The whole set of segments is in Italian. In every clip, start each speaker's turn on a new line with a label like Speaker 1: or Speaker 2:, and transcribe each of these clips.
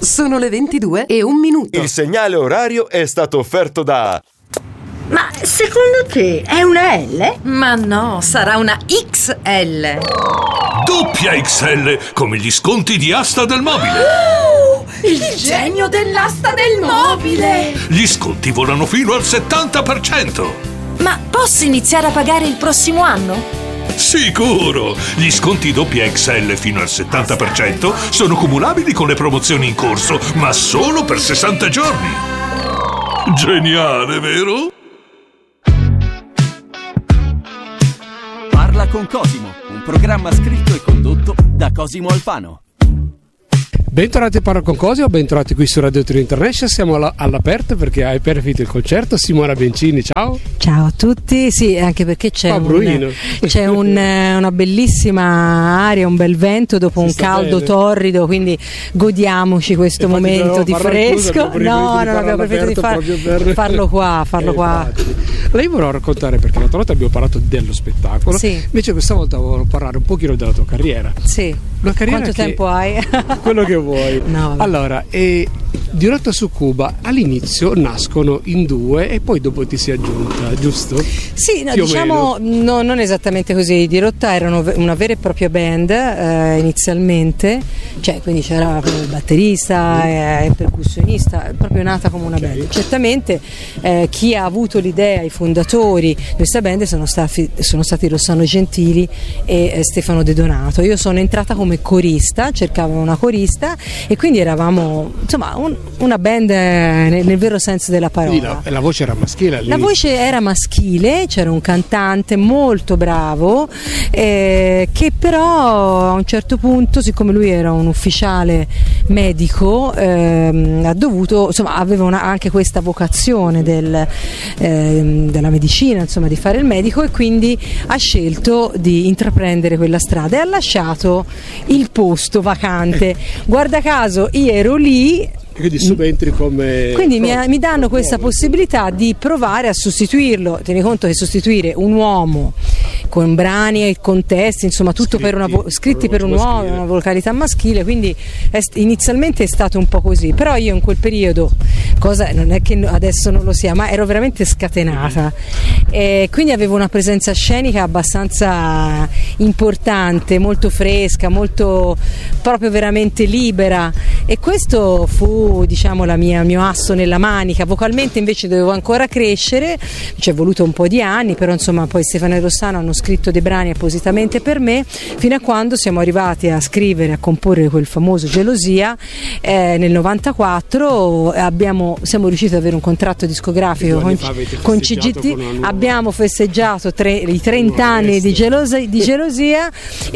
Speaker 1: Sono le 22:01.
Speaker 2: Il segnale orario è stato offerto da...
Speaker 3: Ma secondo te è una L?
Speaker 4: Ma no, sarà una XL.
Speaker 5: Doppia XL, come gli sconti di Asta del Mobile.
Speaker 4: Il genio dell'asta del mobile!
Speaker 5: Gli sconti volano fino al 70%.
Speaker 4: Ma posso iniziare a pagare il prossimo anno?
Speaker 5: Sicuro! Gli sconti doppia XL fino al 70% sono cumulabili con le promozioni in corso, ma solo per 60 giorni. Geniale, vero?
Speaker 6: Parla con Cosimo, un programma scritto e condotto da Cosimo Alfano.
Speaker 7: Bentornati a Parla con Cosimo, bentornati qui su Radio Trio International. Siamo all'aperto perché hai appena finito il concerto. Simona Bencini, ciao.
Speaker 8: Ciao a tutti, sì, anche perché c'è una bellissima aria, un bel vento dopo un caldo torrido, quindi godiamoci questo momento di fresco. No, non abbiamo preferito di farlo qua.
Speaker 7: Lei vorrà raccontare, perché l'altra volta abbiamo parlato dello spettacolo,
Speaker 8: sì.
Speaker 7: Invece questa volta volevo parlare un pochino della tua carriera.
Speaker 8: Sì. Quanto tempo hai?
Speaker 7: Quello che vuoi.
Speaker 8: No,
Speaker 7: allora, di Rotta su Cuba all'inizio nascono in due e poi dopo ti si è aggiunta, giusto?
Speaker 8: Sì, no, diciamo non esattamente così. Di Rotta erano una vera e propria band inizialmente, cioè quindi c'era il batterista e il percussionista, proprio nata come una band. Certamente chi ha avuto l'idea, i fondatori di questa band sono stati Rossano Gentili e Stefano De Donato. Io sono entrata come corista, cercavo una corista e quindi eravamo insomma una band nel vero senso della parola.
Speaker 7: La voce era maschile all'inizio.
Speaker 8: La voce era maschile, c'era un cantante molto bravo che però a un certo punto, siccome lui era un ufficiale medico, ha dovuto, insomma, aveva anche questa vocazione della medicina, insomma, di fare il medico, e quindi ha scelto di intraprendere quella strada e ha lasciato il posto vacante. Guarda caso io ero lì.
Speaker 7: Quindi subentri come...
Speaker 8: Quindi mi danno questa possibilità di provare a sostituirlo. Tieni conto che sostituire un uomo con brani e contesti, insomma tutto scritti per un uomo, una vocalità maschile, quindi inizialmente è stato un po' così, però io in quel periodo, non è che adesso non lo sia, ma ero veramente scatenata e quindi avevo una presenza scenica abbastanza importante, molto fresca, molto proprio veramente libera, e questo fu, diciamo, il mio asso nella manica. Vocalmente invece dovevo ancora crescere, ci è voluto un po' di anni, però insomma poi Stefano e Rossano hanno scritto dei brani appositamente per me, fino a quando siamo arrivati a scrivere, a comporre quel famoso Gelosia nel 94. Siamo riusciti ad avere un contratto discografico con CGT, abbiamo festeggiato i 30 anni di Gelosia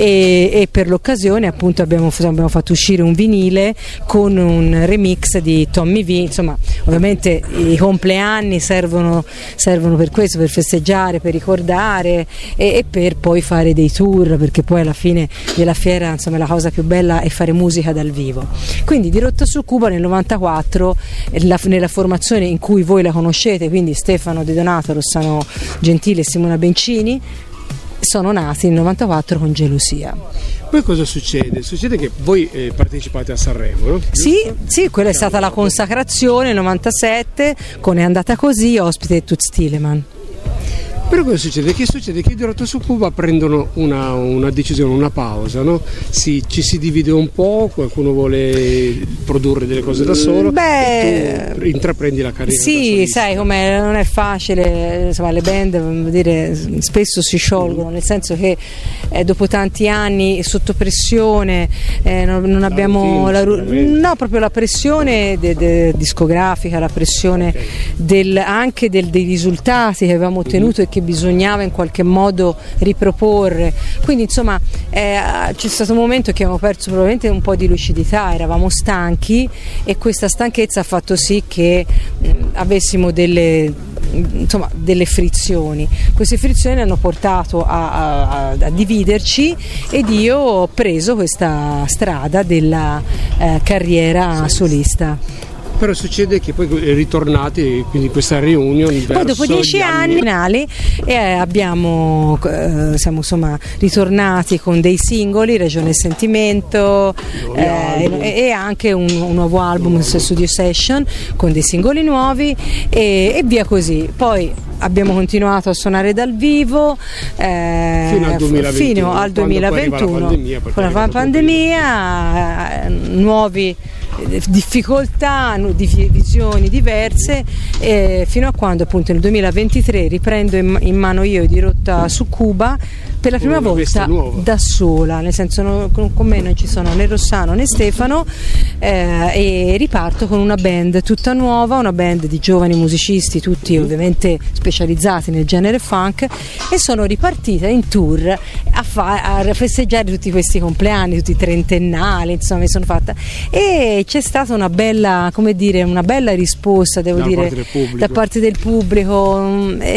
Speaker 8: e per l'occasione appunto abbiamo fatto uscire un vinile con un remix di Tommy V. Insomma, ovviamente i compleanni servono per questo, per festeggiare, per ricordare e per poi fare dei tour, perché poi alla fine della fiera, insomma, la cosa più bella è fare musica dal vivo. Quindi di Rotta su Cuba nel 94, nella formazione in cui voi la conoscete, quindi Stefano De Donato, Rossano Gentili e Simona Bencini, sono nati nel 94 con Gelosia.
Speaker 7: Poi cosa succede? Succede che voi partecipate a Sanremo, no?
Speaker 8: Sì, quella è stata la consacrazione nel 97 con È andata così, ospite Toots Thielemans.
Speaker 7: Però cosa succede? Che di Rotta su Cuba prendono una decisione, una pausa, no? Ci si divide un po', qualcuno vuole produrre delle cose da solo, e tu intraprendi la carriera.
Speaker 8: Sì, sai com'è, non è facile, insomma, le band, voglio dire, spesso si sciolgono, nel senso che dopo tanti anni sotto pressione non abbiamo proprio la pressione discografica, la pressione anche dei risultati che avevamo ottenuto e che bisognava in qualche modo riproporre, quindi insomma c'è stato un momento che abbiamo perso probabilmente un po' di lucidità, eravamo stanchi e questa stanchezza ha fatto sì che avessimo delle frizioni. Queste frizioni hanno portato a dividerci ed io ho preso questa strada della carriera solista.
Speaker 7: Però succede che poi ritornati, quindi questa reunion
Speaker 8: poi dopo 10 anni siamo insomma ritornati con dei singoli, Regione Sentimento, e anche un nuovo album, Studio Session, con dei singoli nuovi e via così. Poi abbiamo continuato a suonare dal vivo fino al 2021, con la pandemia, nuovi difficoltà, visioni diverse, fino a quando appunto nel 2023 riprendo in mano io di Rotta su Cuba per la prima volta da sola, nel senso con me non ci sono né Rossano né Stefano, e riparto con una band tutta nuova, una band di giovani musicisti, tutti ovviamente specializzati nel genere funk, e sono ripartita in tour a festeggiare tutti questi compleanni, tutti i trentennali, insomma mi sono fatta, e c'è stata una bella, come dire, una bella risposta, devo dire, da parte del pubblico.